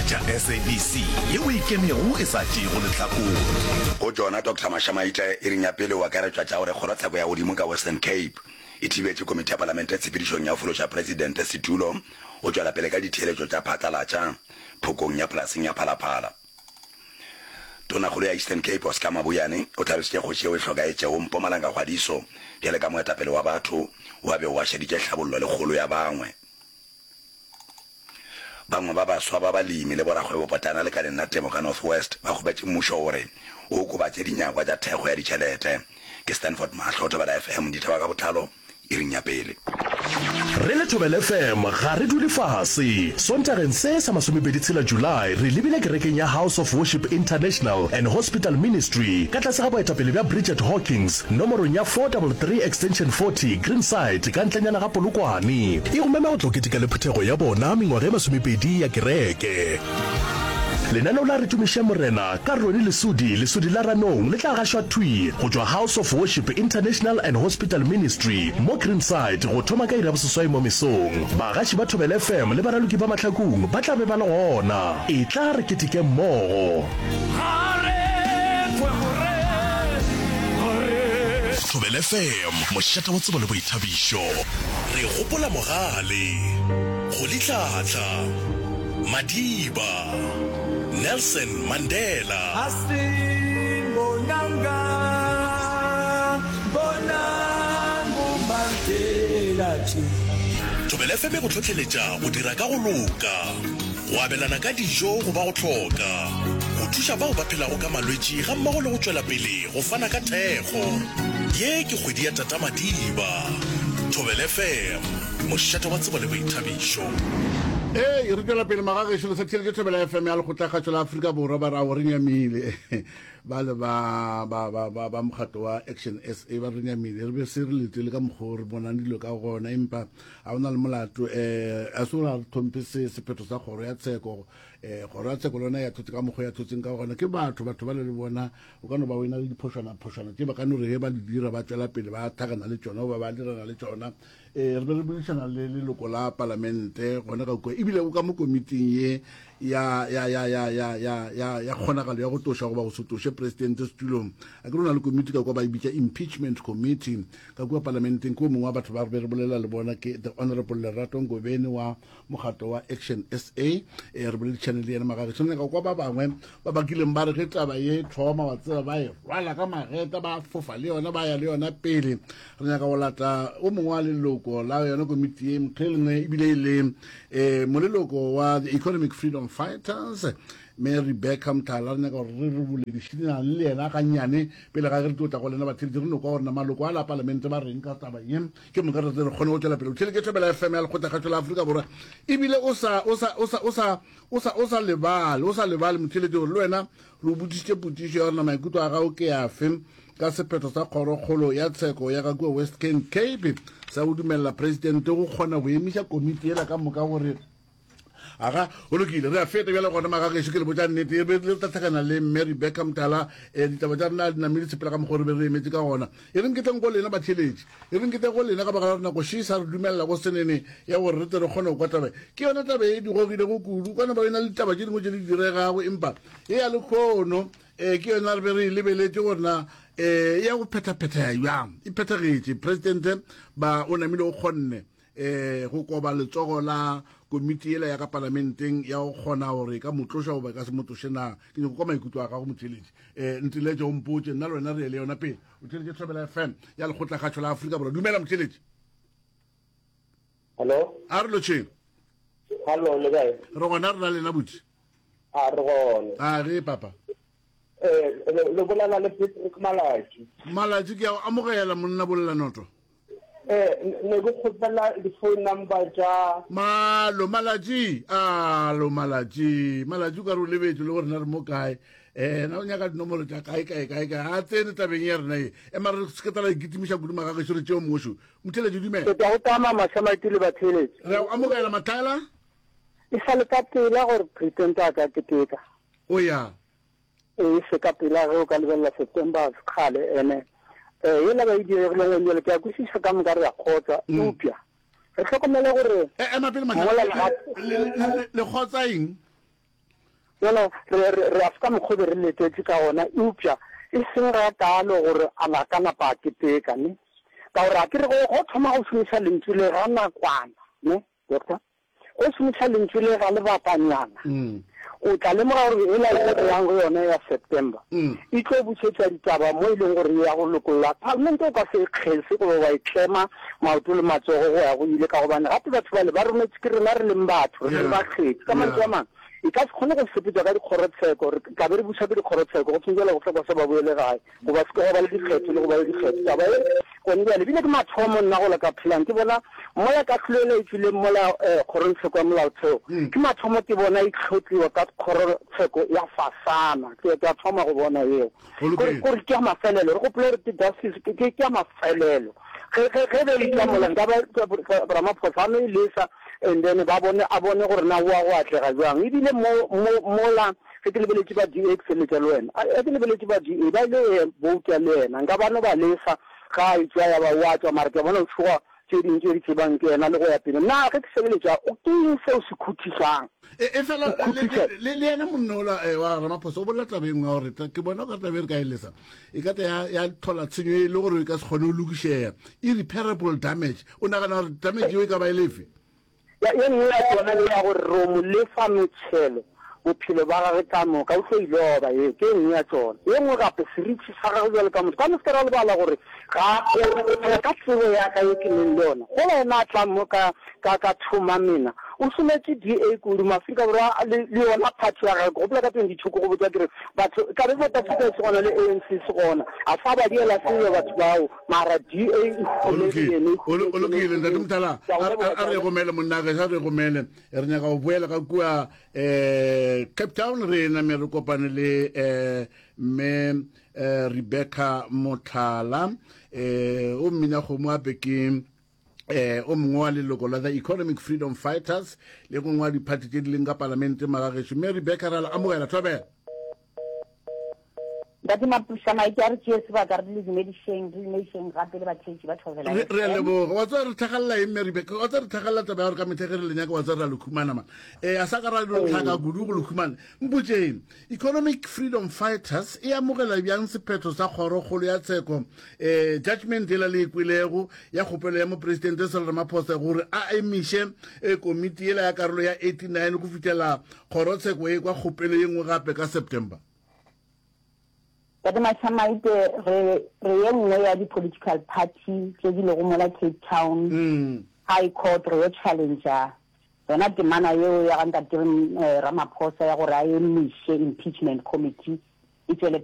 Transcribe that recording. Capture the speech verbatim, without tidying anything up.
tša S A B C yeo e kemego e sa tšego lehlakong go jona Doctor Mashamaita e reng ya pele wa karetšwa tša gore kgorotsheko ya godimo ka Western Cape e thibetše komiti ya palamente tshepedišong ya fološa presidente setulo go tšwela pele ka ditheeletšo tša phatlalatša phokong ya polaseng ya phalaphala. Tonakgolo ya Eastern Cape Oscar Mabuyane o tlhalositše kgoši eo e hlokaetšego Mpumalanga Kgwadiso bjale ka moetapele wa batho wa be wa šeditše hlabollo le kgolo ya bangwe. Bangwe ba baswa ba balemi le borakgwebo potana le ka lenna temo ka North West ba kgobetše mmušo gore o kobatše dinyakwa tša thekgo ya ditšhelete. Ke Stanford Mahlo tobela F M dithaba ka botlalo e reng ya pele. re le Thobela F M ga re dule fase sontageng se sa masomepedi tshela July re lebile kerekeng ya House of Worship International and Hospital Ministry ka tlase ga boetapele bja Bridget Hawkins nomorong ya four three three extension forty Greenside ka ntlanyana ga Polokwane e go mema go tloketeka le phethego ya bona mengwaga e masomepedi ya kereke. Lenaneo la re tumiša morena ka Roni Lesudi Lesudi la Ranong le tla gašwa twi go tšwa House of Worship International and Hospital Ministry mo Greenside go thoma ka ira boseswai mo mesong. Bagaši ba Thobela F M le baraloki ba mahlakong ba tla be ba le gona e tla re keteke mmogo. Thobela F M mošata wa tsebo le boithabišo re gopola mogale go litlhatla Madiba Nelson Mandela Asin bonanga bonangu Mandela chi Thobela F M go tlhotlheletša go dira ka go loka go abelana ka dijo go ba go tlhoka go thuša bao ba phelago ka malwetši ga mmogo le go tšwela pele go fana ka thekgo ye ke kgwedi ya Tata Madiba. Thobela F M mošata wa tsebo le boithabišo. Eh, re tla pele magagetšo le setšhele ke Thobela F M ya lekgotlagatšo la Afrika Borwa ba ra go renyamile ba le ba ba ba ba ba mokgato wa Action S A ba renyamile re be se re letele ka mokgwa re bonang dilo ka gona empa a ona le molato eh a sola re thompise sephetho sa kgoro ya tsheko eh kgoro ya tsheko lona ya thotse ka mokgwa ya thotseng ka gona ke batho batho ba le bona o ka no ba wena le diphošana phošana ke ba ka no re he ba le dira ba tswela pele ba thagana le tsona ba ba dirana le tsona eh re be re buisana le leloko la parlamente gona ka go ebile o ka mo komiting ye ya ya ya ya ya ya ya ya kgonagalo ya go tosha go ba go sotoshe president setulong a ke rona le komiti ka kwa ba ibitša impeachment committee ka kwa parlamenteng ko mongwe wa batho ba re bolela le bona ke the honorable Lerato Ngobeni wa mokgato wa Action S A e re bolele channel ya magage tsone ka kwa ba bangwe ba bakileng ba re ge taba ye thoma wa tsela ba e rwala ka mageta ba fofa le yona ba ya le yona pele re nyaka go lata o mongwe wa leloko la yona komiti e mkheleng ibile le eh moleloko wa the Economic Freedom Fighters Mary Beckham Thala re nyaka re re bule di shina le yena ka nyane pele ga re tota go lena ba thedi re no ka rena maloko a la parlamente ba reng ka taba yem ke mo ka re re kgone go tšwela pele o tšhele ke Thobela F M ya lekgotlagatšo la Afrika Borwa ebile o sa o sa o sa o sa o sa o sa lebale o sa lebale motšhelete gore le wena re botsitse putišo ya rena maikutlo a gago ke ya fe ka sephetho sa kgorokgolo ya tsheko ya ka kwa Western Cape sa go dumella presidente go kgona go emiša komiti ela ka moka gore aga o lokile re a feta bjale gona magagetšo ke le botša nnete e be le tatlhakana le Mary Beckham Thala um ditaba tša rena di namile sepela ka mokgwa re be re emetse ka gona e reng ke tleng go lena batheletši e reng ke tleng go lena ka baka la nako shi sa re dumelela go senene ya gore re tle re kgone go kwa taba ke yona taba e di gogile go kudu kana ba ena le ditaba tše dingwe tše di diregago empa e ya le kgono um ke yona re be re lebeletse gorena um ya go phethaphetha yang e phethagetše presidente ba o namile o kgonne eh go koba letsogo la komiti ela ya ka parlamenteng ya go kgona gore ka motlosha go ba ka se motoshe na ke go kwa maikutlo a ga go motheletši eh ntiletse go mpotse nna lona re le yona pele o tšheletse Thobela F M ya lekgotlagatšo la Afrika Borwa dumela motheletši. Hello a re lotšheng hallo le kae re gona re na lena botse a re gona a re papa eh le bolela le Patrick Malaji Malaji ke a amogela monna bolela noto eh ne go khotla di phone number ja malo Malaji a lo Malaji Malaji ka ro lebetse le gore na re mo kae eh na o nyaka dinomoro tša kae kae kae kae a tsene tabeng ya rena e e mara re se ketala gitimiša kudu magagetšo re tšeo mmošo motheletši dumela ke go tama Mashamaiti le batheletši re amogela Mathala e sa le ka pela gore president a ka keteka o ya e se ka pela go ka lebella September khale ene eh yela ba di re le le ke a kwisisa ka mogare ya khotsa upya re hlokomele gore e ema pele Mathala le khotsa eng yona re a ska mokgwa re letetse ka ona upya e seng ra talo gore ala kana pa keteka ne ka gore a ke re go thoma go shumisa lentswe le ga nakwana ne doctor o shumisa lentswe le ga le bapanyana o tla le mora gore e la e yang go yona ya September e tlo butsetsa ditaba mo ile gore ya go lokolla parliament o ka se khese go ba itlema maoto le matsogo go ya go ile ka go bana gape batho ba le ba rona tsikire na re le mbatho re ba kgetsi ka mantswe e ka se kgone go sepetsa ka dikgorotseko re ka be re busa ke dikgorotseko go tsengela go tlhoka se ba boele gae go ba se go ba le dikgetho le go ba le dikgetho taba e go nne le bile ke mathomo nna go la ka phelang ke bona mola ka tlhole e tsile mola kgorotseko ya molaotheo ke mathomo ke bona e tlhotliwa ka kgorotseko ya fasana ke ka thoma go bona eo gore ke mafelelo re go pele re justice ke ke mafelelo ge ge ge be ke mola ka ba Ramaphosa no ilesa and then ba bone a bone gore na wa go atlega jwang e bile mo mola ke ke lebeletse ba D X le tsa lwena a ke lebeletse ba D A ba le vote ya lena nga bana ba lesa ga itwa ya ba watwa mara ke bona tswa tse dintse di tsebang ke na le go ya pele na ke ke sebeletsa o ke se o se khuthisang e fela le le ena monnola wa Ramaphosa o bolla tabeng wa gore ke bona ka tabe re ka elesa e ka ya ya thola tshenyo le gore ka se kgone o lokishea irreparable damage o nagana gore damage e ka ba elefe ya ye nna tsona le ya gore ro mo le fa motshelo bophelo ba gagwe ka moka o tlo iloba ye ke nngwe ya tsona ye nngwe gape seritsi sa gagwe jwale ka motho ka motho ra le bala gore ga ka tsebo ya ka ye ke neng le yona go wena tla mo ka ka thoma mina o sometse D A kudu Maafrika Borwa le yona party ya gagwe go pela ka twenty-two go botsa dire batho ka be ba tsa se gona le A N C se gona a fa ba diela se batho bao mara D A o lokile ntate Mthala a re go mele monna ga re go mele re nya ga o boela ka kua eh Cape Town re na me re kopane le eh me Rebecca Mothala eh o mina go mo apeke eh o mongwe wa leloko la the Economic Freedom Fighters le go ngwa di party tse di leng ka parliament magagesho me Rebecca ra la amogela thobela dati mapusha maitari tshese ba ka re le medicine le nation gape le batšhetši ba thobela re le bo wa tswa re thagalla e me Rebecca wa tswa re thagalla taba ya re ka methegere le nyaka wa tswa re lukhumana ma eh asa ka ra lo tlhaga gudu go lukhumana mputseng Economic Freedom Fighters e amogela bjang sephetho sa kgoro golo ya tsheko eh judgment la le kwilego ya gopelo ya mo president Cyril Ramaphosa gore a emishe e committee la ya karolo ya eighty-nine go fitela kgoro tsheko e kwa gopelo yengwe gape ka September Kati machamaite re re nngwe ya di political party tse di lego mola Cape Town mm High Court re challenger yona temana yeo ya ga ntate Ramaphosa ya gore a emishe impeachment committee e tswele